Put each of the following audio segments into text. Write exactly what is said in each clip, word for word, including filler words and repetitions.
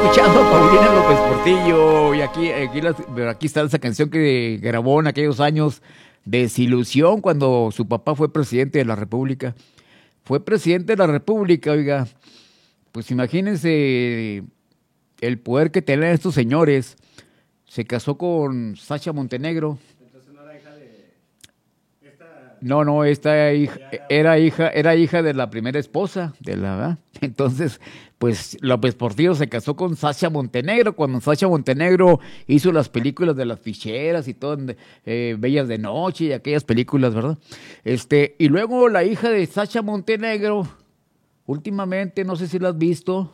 escuchando a Paulina López Portillo y aquí, aquí, las, aquí está esa canción que grabó en aquellos años, Desilusión, cuando su papá fue presidente de la República. Fue presidente de la República, oiga, pues imagínense el poder que tenían estos señores. Se casó con Sasha Montenegro. Entonces no era hija de esta. No, no, esta hija, era hija, era hija de la primera esposa, de la, ¿verdad? Entonces, pues López Portillo se casó con Sasha Montenegro, cuando Sasha Montenegro hizo las películas de las ficheras y todo, eh, Bellas de Noche y aquellas películas, ¿verdad? Este, y luego la hija de Sasha Montenegro, últimamente, no sé si la has visto.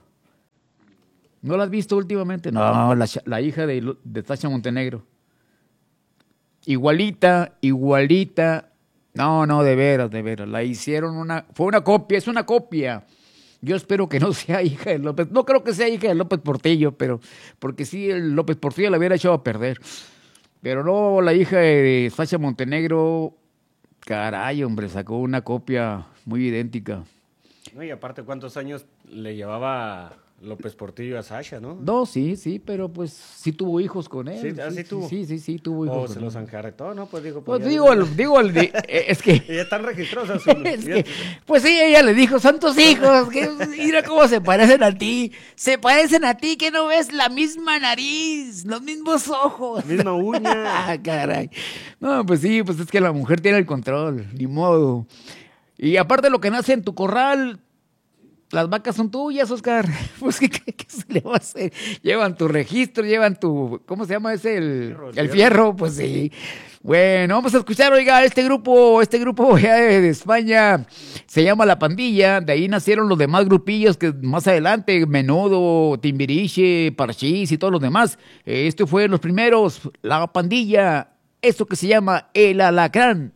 ¿No la has visto últimamente? No, la, la hija de, de Sasha Montenegro. Igualita, igualita. No, no, de veras, de veras. La hicieron una... Fue una copia, es una copia. Yo espero que no sea hija de López... No creo que sea hija de López Portillo, pero... Porque sí, el López Portillo la hubiera echado a perder. Pero no, la hija de Sasha Montenegro... Caray, hombre, sacó una copia muy idéntica. No, y aparte, ¿cuántos años le llevaba López Portillo a Sasha, no? No, sí, sí, pero pues sí tuvo hijos con él. Sí, así sí, tuvo. Sí, sí, sí, tuvo hijos. O con se él. los encarretó, ¿no? Pues digo... Pues ya digo, no- el, digo, el de- eh, es que... Y ya están registrados. Es que, pues sí, ella le dijo, santos hijos, que mira cómo se parecen a ti, se parecen a ti, que no ves la misma nariz, los mismos ojos. Misma uña. Ah, caray. No, pues sí, pues es que la mujer tiene el control, ni modo. Y aparte lo que nace en tu corral, las vacas son tuyas, Oscar. Pues ¿qué, qué, qué se le va a hacer? Llevan tu registro, llevan tu, ¿cómo se llama ese? El, Fierro, el el fierro. fierro, pues sí. Bueno, vamos a escuchar, oiga, este grupo, este grupo ya de, de España se llama La Pandilla. De ahí nacieron los demás grupillos que más adelante, Menudo, Timbiriche, Parchís y todos los demás. Eh, Esto fue los primeros, La Pandilla, esto que se llama El Alacrán.